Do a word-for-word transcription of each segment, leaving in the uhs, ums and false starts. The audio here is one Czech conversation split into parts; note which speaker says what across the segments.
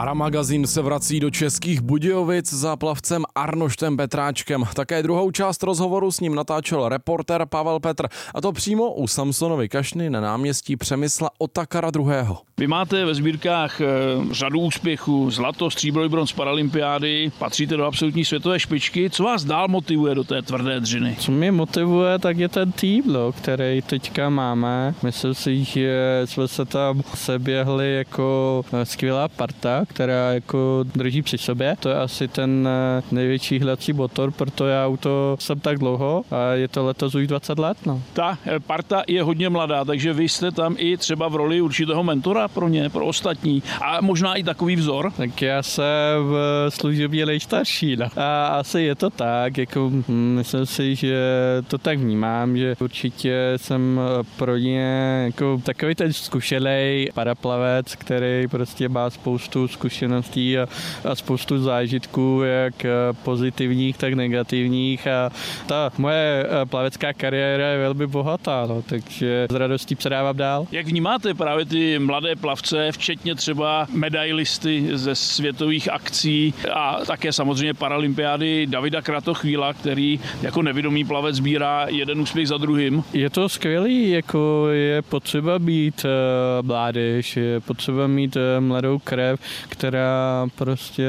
Speaker 1: Paramagazín se vrací do Českých Budějovic za plavcem Arnoštem Petráčkem. Také druhou část rozhovoru s ním natáčel reportér Pavel Petr, a to přímo u Samsonovy kašny na náměstí Přemysla Otakara druhého.
Speaker 2: Vy máte ve sbírkách e, řadu úspěchů, zlato, stříbro i bronz paralympiády, patříte do absolutní světové špičky. Co vás dál motivuje do té tvrdé dřiny?
Speaker 3: Co mě motivuje, tak je ten tým, no, který teďka máme. Myslím si, že jsme se tam seběhli jako skvělá parta, která jako drží při sobě. To je asi ten největší hnací motor, proto já auto jsem tak dlouho a je to letos už dvacet let. No.
Speaker 2: Ta parta je hodně mladá, takže vy jste tam i třeba v roli určitého mentora pro ně, pro ostatní a možná i takový vzor.
Speaker 3: Tak já jsem v služebě nejstarší. No. A asi je to tak, jako myslím si, že to tak vnímám, že určitě jsem pro ně jako takový ten zkušený paraplavec, který prostě má spoustu zkušeností a, a spoustu zážitků, jak pozitivních, tak negativních, a ta moje plavecká kariéra je velmi bohatá, no, takže s radostí předávám dál.
Speaker 2: Jak vnímáte právě ty mladé plavce, včetně třeba medailisty ze světových akcí a také samozřejmě paralympiády Davida Kratochvíla, který jako nevědomý plavec sbírá jeden úspěch za druhým?
Speaker 3: Je to skvělý, jako je potřeba být uh, mládež, je potřeba mít uh, mladou krev, která prostě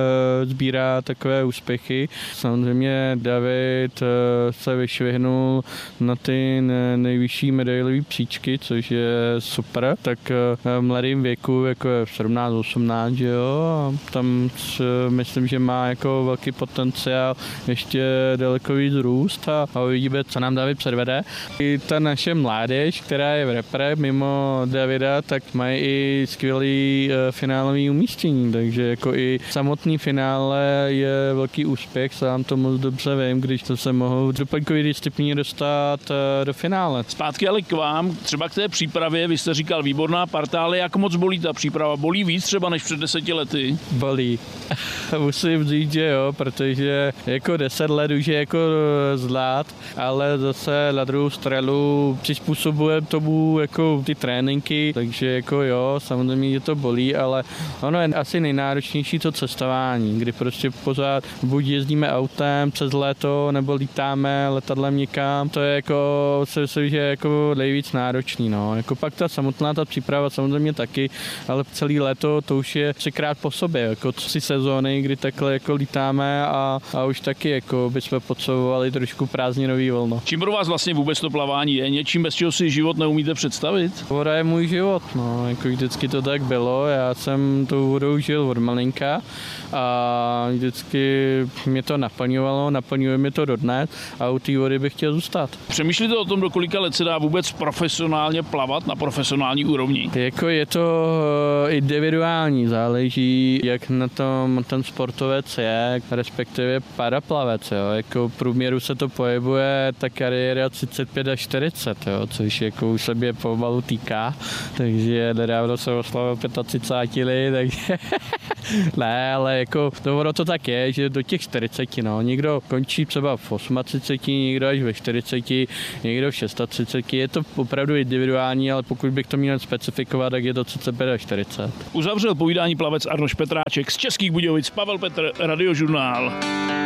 Speaker 3: sbírá takové úspěchy. Samozřejmě David uh, se vyšvihnul na ty nejvyšší medailové příčky, což je super, tak uh, v mladém věku, jako je sedmnáct osmnáct, že jo, a tam uh, myslím, že má jako velký potenciál ještě daleko víc růst a, a uvidíme, co nám David předvede. I ta naše mládež, která je v repre, mimo Davida, tak mají i skvělý uh, finálový umístění, takže jako i samotný finále je velký úspěch, sám to moc dobře vím, když to se mohou v doplňkové disciplíně dostat uh, do finále.
Speaker 2: Zpátky ale k vám, třeba k té přípravě, vy jste říkal výborná parta, ale jak moc bolí ta příprava? Bolí víc třeba než před deseti lety?
Speaker 3: Bolí. Musím říct, že jo, protože jako deset let už je jako zvlád, ale zase na druhou stranu přizpůsobujeme tomu jako ty tréninky, takže jako jo, samozřejmě, že to bolí, ale ono je asi nejnáročnější to cestování, kdy prostě pořád buď jezdíme autem přes léto, nebo lítáme letadlem někam, to je jako, se myslím, že je jako nejvíc náročný, no. Jako pak ta samotná ta příprava samozřejmě taky, ale celý léto to už je třikrát po sobě, jako tři sezóny, kdy takhle jako lítáme a, a už taky jako bychom potřebovali trošku prázdninový volno.
Speaker 2: Čím pro vás vlastně vůbec to plavání je? Něčím, bez čeho si život neumíte představit?
Speaker 3: Voda je můj život, no, jako vždycky to tak bylo, já jsem tou vodou žil od malinka a vždycky mě to naplňovalo, naplňuje mě to dodnes a u té vody bych chtěl zůstat.
Speaker 2: Přemýšlíte o tom, do kolika let se dá vůbec profesionálně plavat na profesionální úrovni?
Speaker 3: Jako je to individuální, záleží, jak na tom ten sportovec je, respektive paraplavec, jo. Jako v průměru se to pohybuje ta kariéra třicet pět až čtyřicet, jo, což jako už se mě pomalu týká, takže nedávno jsem oslavil třicet pět let, takže ne, ale jako to, ono to tak je, že do těch čtyřiceti, no, někdo končí třeba v třiceti osmi, někdo až ve čtyřiceti, někdo v třiceti šesti, je to opravdu individuální, ale pokud bych to měl specifikovat, tak je to třicet pět až čtyřicet.
Speaker 2: Uzavřel povídání plavec Arnošt Petráček z Českých Budějovic, Pavel Petr, Radiožurnál.